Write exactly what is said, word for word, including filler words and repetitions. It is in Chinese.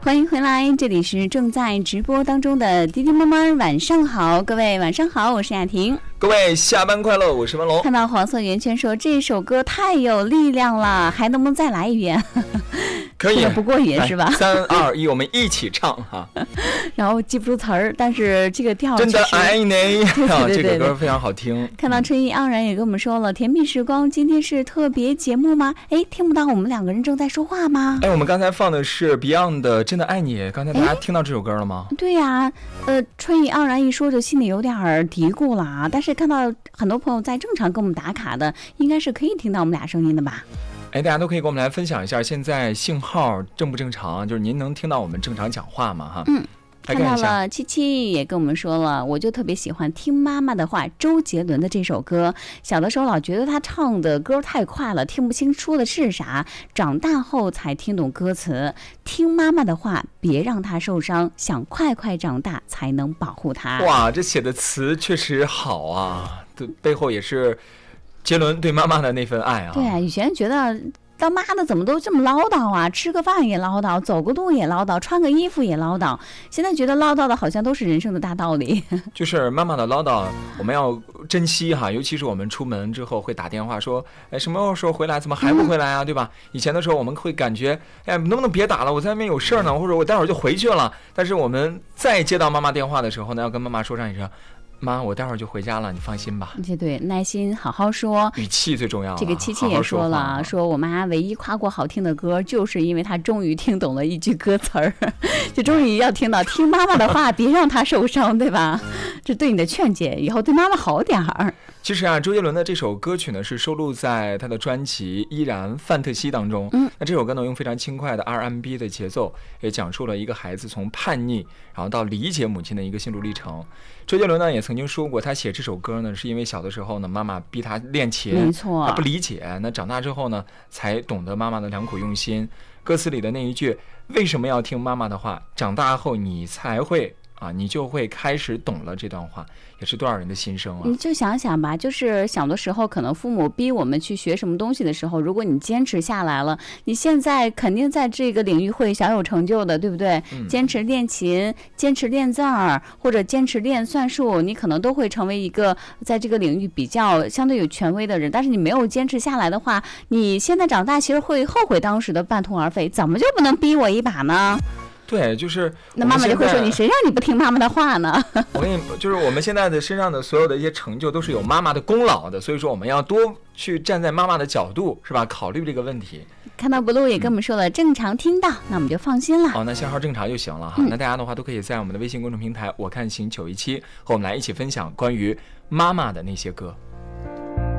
欢迎回来，这里是正在直播当中的滴滴妈妈晚上好，各位晚上好，我是雅婷。 各位下班快乐，我是文龙。 看到黄色圆圈说这首歌太有力量了，还能不能再来一遍？ 可以， 不过瘾是吧？ 三二一，我们一起唱哈。 然后记不住词儿，但是这个调真的爱你， 对对对对这个歌非常好听。 看到春意盎然也跟我们说了，甜蜜时光今天是特别节目吗？哎，听不到我们两个人正在说话吗？ 哎，我们刚才放的是 Beyond 的《真的爱你》，刚才大家听到这首歌了吗？ 对呀、啊，呃，春意盎然一说，就心里有点嘀咕了啊。但是看到很多朋友在正常给我们打卡的，应该是可以听到我们俩声音的吧？ 哎，大家都可以给我们来分享一下，现在信号正不正常？就是您能听到我们正常讲话吗？哈， 嗯。看到了，七七也跟我们说了，我就特别喜欢听妈妈的话，周杰伦的这首歌。小的时候老觉得他唱的歌太快了，听不清说的是啥，长大后才听懂歌词。听妈妈的话，别让他受伤，想快快长大才能保护他。 哇，这写的词确实好啊，这背后也是杰伦对妈妈的那份爱啊。 对啊，以前觉得当妈的怎么都这么唠叨啊，吃个饭也唠叨，走个路也唠叨，穿个衣服也唠叨。现在觉得唠叨的好像都是人生的大道理。 就是妈妈的唠叨我们要珍惜哈，尤其是我们出门之后会打电话说，哎，什么时候回来，怎么还不回来啊、嗯、对吧？以前的时候我们会感觉，哎，能不能别打了，我在外面有事呢，或者我待会儿就回去了。但是我们再接到妈妈电话的时候呢，要跟妈妈说上一声，妈，我待会儿就回家了，你放心吧。 对对，耐心好好说， 语气最重要、啊。 这个七七也说了，好好 说, 说我妈唯一夸过好听的歌，就是因为她终于听懂了一句歌词儿，就终于要听到听妈妈的话，别让她受伤，对吧？这对你的劝解，以后对妈妈好点儿。 其实啊，周杰伦的这首歌曲呢是收录在他的专辑《依然范特西》当中。嗯，那这首歌呢用非常轻快的 R and B 的节奏，也讲述了一个孩子从叛逆然后到理解母亲的一个心路历程。周杰伦呢也曾经说过，他写这首歌呢是因为小的时候呢妈妈逼他练琴， 没错， 他不理解，那长大之后呢才懂得妈妈的良苦用心。歌词里的那一句为什么要听妈妈的话，长大后你才会啊，你就会开始懂了，这段话也是多少人的心声啊！ 你就想想吧，就是小的时候可能父母逼我们去学什么东西的时候，如果你坚持下来了，你现在肯定在这个领域会小有成就的，对不对？嗯、坚持练琴，坚持练字儿，或者坚持练算术，你可能都会成为一个在这个领域比较相对有权威的人。但是你没有坚持下来的话，你现在长大其实会后悔当时的半途而废，怎么就不能逼我一把呢？ 对，就是那妈妈就会说，你谁让你不听妈妈的话呢？ 我跟你就是我们现在的身上的所有的一些成就都是有妈妈的功劳的，所以说我们要多去站在妈妈的角度，是吧？考虑这个问题。 看到 blue 也跟我们说了、嗯、正常听到，那我们就放心了。 哦，那信号正常就行了哈、嗯。那大家的话都可以在我们的微信公众平台我看行九一七和我们来一起分享关于妈妈的那些歌。